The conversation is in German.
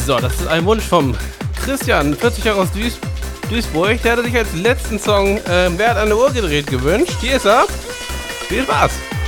So, das ist ein Wunsch vom Christian, 40 Jahre aus Duisburg. Der hatte sich als letzten Song Wer hat an der Uhr gedreht gewünscht. Hier ist er. Viel Spaß.